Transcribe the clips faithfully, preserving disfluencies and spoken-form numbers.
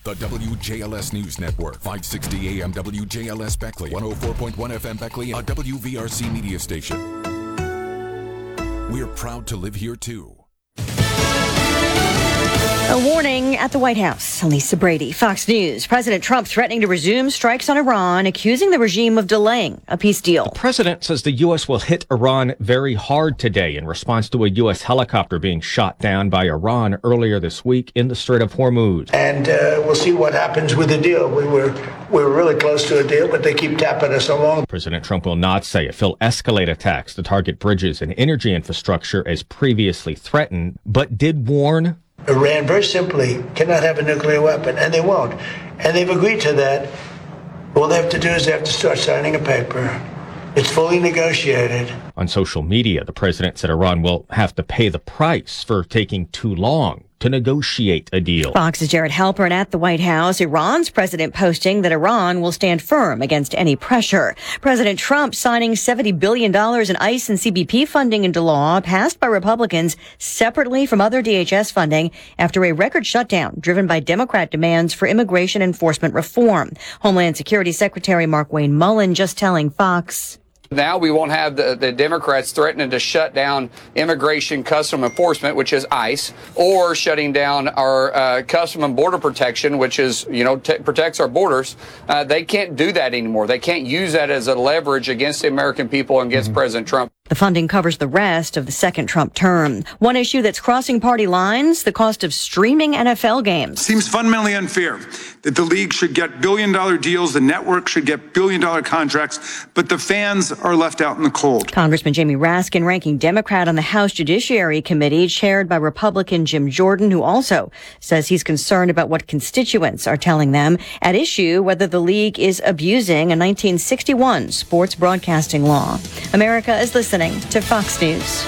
The W J L S News Network, five sixty A M W J L S Beckley, one oh four point one F M Beckley, a W V R C media station. We're proud to live here, too. A warning at the White House. Lisa Brady, Fox News. President Trump threatening to resume strikes on Iran, accusing the regime of delaying a peace deal. The president says the U S will hit Iran very hard today in response to a U S helicopter being shot down by Iran earlier this week in the Strait of Hormuz. And uh, we'll see what happens with the deal. We were we were really close to a deal, but they keep tapping us along. President Trump will not say if he'll escalate attacks to target bridges and energy infrastructure as previously threatened, but did warn Iran very simply cannot have a nuclear weapon, and they won't. And they've agreed to that. All they have to do is they have to start signing a paper. It's fully negotiated. On social media, the president said Iran will have to pay the price for taking too long to negotiate a deal. Fox's Jared Halpern at the White House. Iran's president posting that Iran will stand firm against any pressure. President Trump signing seventy billion dollars in ICE and C B P funding into law passed by Republicans separately from other D H S funding after a record shutdown driven by Democrat demands for immigration enforcement reform. Homeland Security Secretary Markwayne Mullin just telling Fox. Now we won't have the, the Democrats threatening to shut down Immigration Custom Enforcement, which is ICE, or shutting down our uh, Custom and Border Protection, which is, you know, t- protects our borders. Uh, they can't do that anymore. They can't use that as a leverage against the American people and against mm-hmm. President Trump. The funding covers the rest of the second Trump term. One issue that's crossing party lines, the cost of streaming N F L games. Seems fundamentally unfair that the league should get billion-dollar deals, the network should get billion-dollar contracts, but the fans are left out in the cold. Congressman Jamie Raskin, ranking Democrat on the House Judiciary Committee, chaired by Republican Jim Jordan, who also says he's concerned about what constituents are telling them at issue whether the league is abusing a nineteen sixty-one sports broadcasting law. America is listening to Fox News.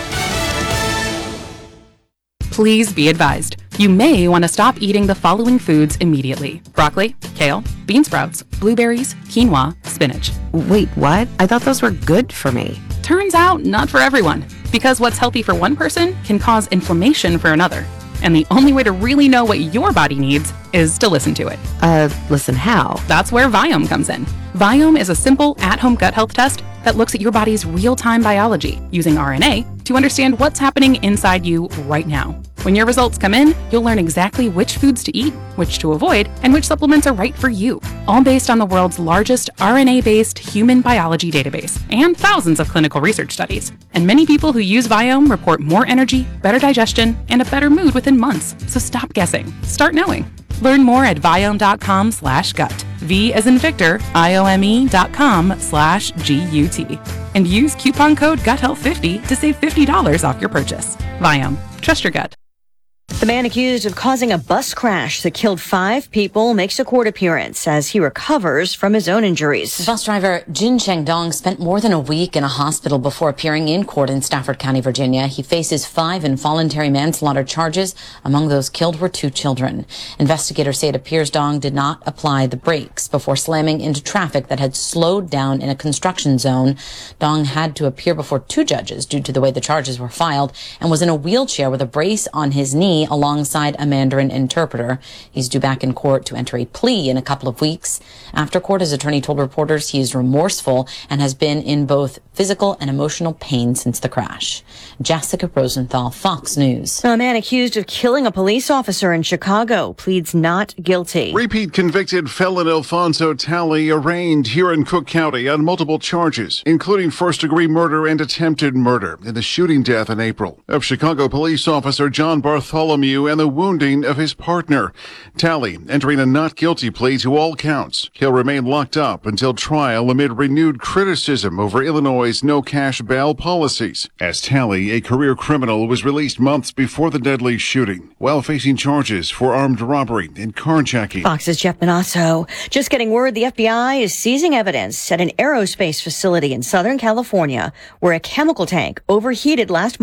Please be advised, you may want to stop eating the following foods immediately. Broccoli, kale, bean sprouts, blueberries, quinoa, spinach. Wait, what? I thought those were good for me. Turns out, not for everyone. Because what's healthy for one person can cause inflammation for another. And the only way to really know what your body needs is to listen to it. Uh, listen how? That's where Viome comes in. Viome is a simple, at-home gut health test that looks at your body's real-time biology using R N A to understand what's happening inside you right now. When your results come in, you'll learn exactly which foods to eat, which to avoid, and which supplements are right for you, all based on the world's largest R N A-based human biology database and thousands of clinical research studies. And many people who use Viome report more energy, better digestion, and a better mood within months. So stop guessing. Start knowing. Learn more at Viome.com slash gut. V as in Victor, I-O-M-E dot com slash G-U-T. And use coupon code gut health fifty to save fifty dollars off your purchase. Viome. Trust your gut. The man accused of causing a bus crash that killed five people makes a court appearance as he recovers from his own injuries. Bus driver Jin Cheng-dong spent more than a week in a hospital before appearing in court in Stafford County, Virginia. He faces five involuntary manslaughter charges. Among those killed were two children. Investigators say it appears Dong did not apply the brakes before slamming into traffic that had slowed down in a construction zone. Dong had to appear before two judges due to the way the charges were filed and was in a wheelchair with a brace on his knee alongside a Mandarin interpreter. He's due back in court to enter a plea in a couple of weeks. After court, his attorney told reporters he is remorseful and has been in both physical and emotional pain since the crash. Jessica Rosenthal, Fox News. A man accused of killing a police officer in Chicago pleads not guilty. Repeat convicted felon Alfonso Talley arraigned here in Cook County on multiple charges, including first-degree murder and attempted murder in the shooting death in April of Chicago police officer John Bartholomew and the wounding of his partner. Talley entering a not guilty plea to all counts. He'll remain locked up until trial amid renewed criticism over Illinois' no-cash bail policies. As Talley, a career criminal, was released months before the deadly shooting, while facing charges for armed robbery and carjacking. Fox's Jeff Manasso. Just getting word the F B I is seizing evidence at an aerospace facility in Southern California where a chemical tank overheated last month,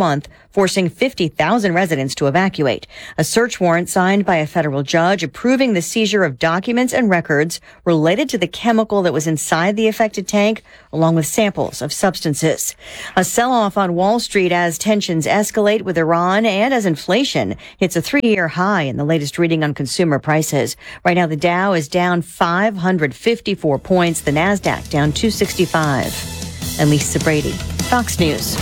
forcing fifty thousand residents to evacuate. A search warrant signed by a federal judge approving the seizure of documents and records related to the chemical that was inside the affected tank, along with samples of substances. A sell-off on Wall Street as tensions escalate with Iran and as inflation hits a three-year high in the latest reading on consumer prices. Right now, the Dow is down five hundred fifty-four points, the NASDAQ down two sixty-five. And Lisa Brady, Fox News.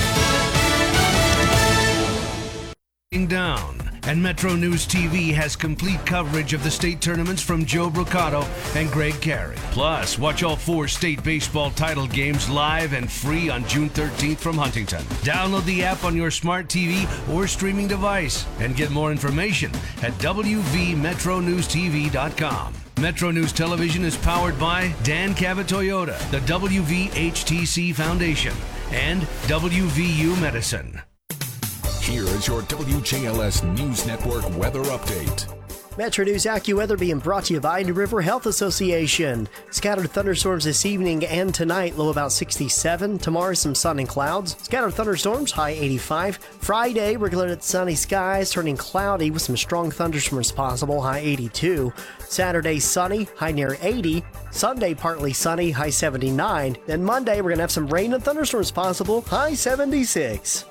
Down. And Metro News T V has complete coverage of the state tournaments from Joe Brocato and Greg Carey. Plus, watch all four state baseball title games live and free on June thirteenth from Huntington. Download the app on your smart T V or streaming device and get more information at w v metro news t v dot com. Metro News Television is powered by Dan Cabot Toyota, the W V H T C Foundation, and W V U Medicine. Here is your W J L S News Network weather update. Metro News AccuWeather being brought to you by New River Health Association. Scattered thunderstorms this evening and tonight, low about sixty-seven. Tomorrow, some sun and clouds. Scattered thunderstorms, high eighty-five. Friday, regular sunny skies, turning cloudy with some strong thunderstorms possible, high eighty-two. Saturday, sunny, high near eighty. Sunday, partly sunny, high seventy-nine. Then Monday, we're going to have some rain and thunderstorms possible, high seventy-six.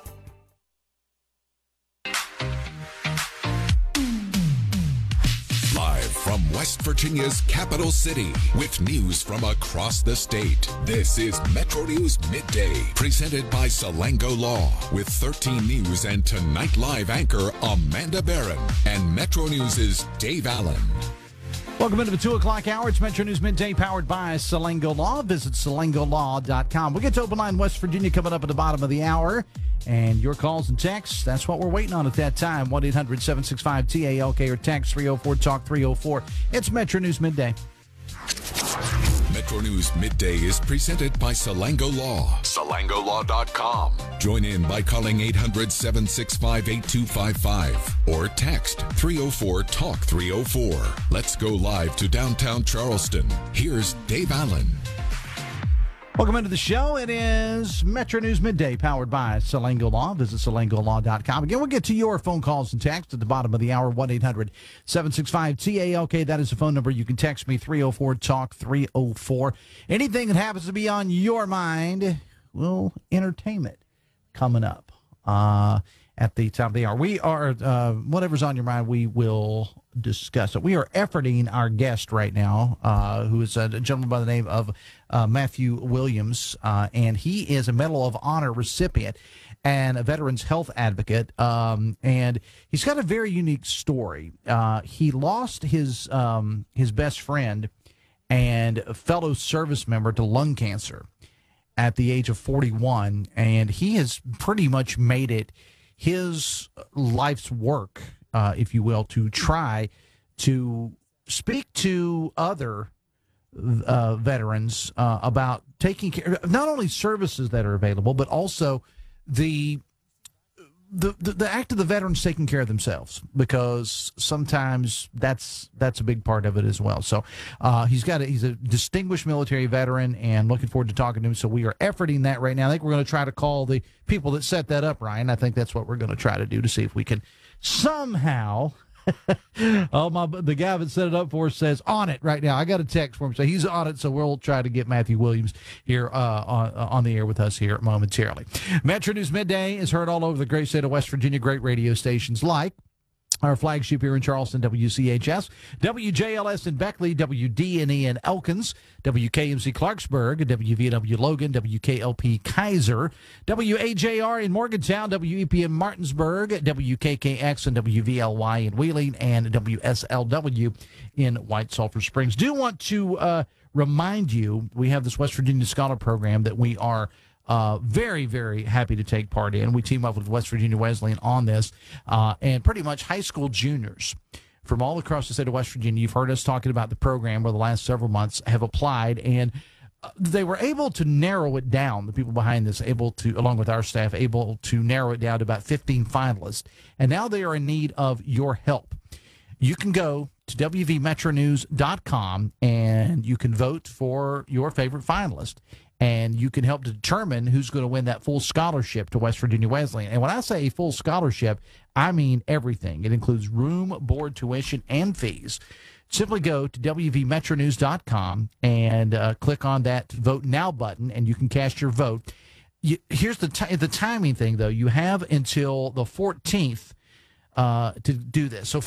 From West Virginia's capital city, with news from across the state, this is Metro News Midday, presented by Salango Law, with thirteen News and Tonight Live anchor Amanda Barron, and Metro News' Dave Allen. Welcome into the two o'clock hour. It's Metro News Midday, powered by Salango Law. Visit salango law dot com. We'll get to Open Line West Virginia coming up at the bottom of the hour. And your calls and texts, that's what we're waiting on at that time. one eight hundred seven six five T A L K or text three oh four talk three oh four. It's Metro News Midday. Metro News Midday is presented by Salango Law. salango law dot com. Join in by calling eight hundred seven six five eight two five five or text three oh four talk three oh four. Let's go live to downtown Charleston. Here's Dave Allen. Welcome into the show. It is Metro News Midday, powered by Salango Law. Visit salango law dot com. Again, we'll get to your phone calls and texts at the bottom of the hour, one eight hundred seven six five T A L K. That is the phone number. You can text me, three oh four talk three oh four. Anything that happens to be on your mind, we'll entertain it coming up uh, at the top of the hour. We are, uh, whatever's on your mind, we will discuss it. We are efforting our guest right now, uh, who is a gentleman by the name of uh, Matthew Williams, uh, and he is a Medal of Honor recipient and a veterans health advocate, um, and he's got a very unique story. Uh, he lost his um, his best friend and fellow service member to lung cancer at the age of forty-one, and he has pretty much made it his life's work, uh, if you will, to try to speak to other uh, veterans uh, about taking care of not only services that are available, but also the, the the the act of the veterans taking care of themselves, because sometimes that's that's a big part of it as well. So uh, he's got a, he's a distinguished military veteran, and looking forward to talking to him. So we are efforting that right now. I think we're going to try to call the people that set that up, Ryan. I think that's what we're going to try to do, to see if we can somehow. oh my! The guy that set it up for us says on it right now. I got a text for him, so he's on it. So we'll try to get Matthew Williams here uh, on on the air with us here momentarily. Metro News Midday is heard all over the great state of West Virginia. Great radio stations like our flagship here in Charleston, W C H S, W J L S in Beckley, W D N E in Elkins, W K M C Clarksburg, W V W Logan, W K L P Kaiser, W A J R in Morgantown, W E P M Martinsburg, W K K X and W V L Y in Wheeling, and W S L W in White Sulphur Springs. Do want to uh, remind you, we have this West Virginia Scholar Program that we are Uh, very, very happy to take part in. We team up with West Virginia Wesleyan on this, uh, and pretty much high school juniors from all across the state of West Virginia. You've heard us talking about the program over the last several months, have applied, and uh, they were able to narrow it down. The people behind this able to, along with our staff, able to narrow it down to about fifteen finalists, and now they are in need of your help. You can go to W V Metro News dot com and you can vote for your favorite finalist. And you can help determine who's going to win that full scholarship to West Virginia Wesleyan. And when I say a full scholarship, I mean everything. It includes room, board, tuition, and fees. Simply go to W V Metro News dot com and uh, click on that Vote Now button, and you can cast your vote. You, here's the t- the timing thing, though. You have until the fourteenth uh, to do this. So